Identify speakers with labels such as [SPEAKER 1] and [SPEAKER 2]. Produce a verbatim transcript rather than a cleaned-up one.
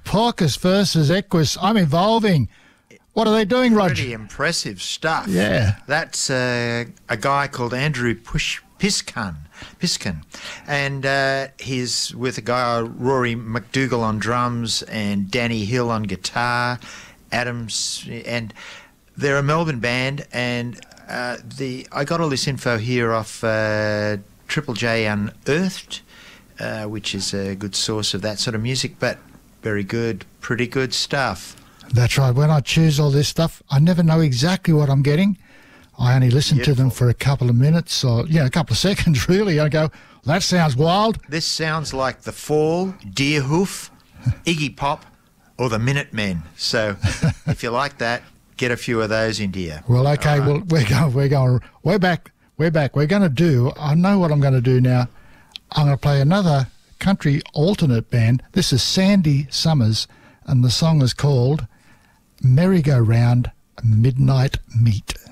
[SPEAKER 1] Paucus versus Equus. I'm evolving. What are they doing, Roger?
[SPEAKER 2] Pretty impressive stuff.
[SPEAKER 1] Yeah.
[SPEAKER 2] That's uh, a guy called Andrew Push Piskin. Piskin. And uh, he's with a guy, Rory McDougall on drums and Danny Hill on guitar, Adams, and they're a Melbourne band. And uh, the I got all this info here off uh, Triple J Unearthed, uh, which is a good source of that sort of music, but very good, pretty good stuff.
[SPEAKER 1] That's right. When I choose all this stuff, I never know exactly what I'm getting. I only listen
[SPEAKER 2] Beautiful.
[SPEAKER 1] to them for a couple of minutes or, yeah, a couple of seconds, really. I go, that sounds wild.
[SPEAKER 2] This sounds like The Fall, Deerhoof, Iggy Pop, or the Minutemen. So if you like that, get a few of those into you.
[SPEAKER 1] Well, okay,
[SPEAKER 2] All right.
[SPEAKER 1] well, we're going, we're going, we're back, we're back. We're going to do, I know what I'm going to do now. I'm going to play another country alternate band. This is Sandy Summers, and the song is called Merry-Go-Round Midnight Meat.